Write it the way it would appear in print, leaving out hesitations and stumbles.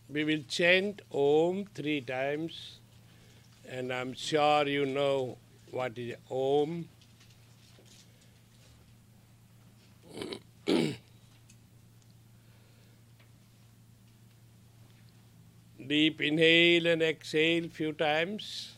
we will chant Om 3 times, and I'm sure you know what is Om. Deep inhale and exhale few times.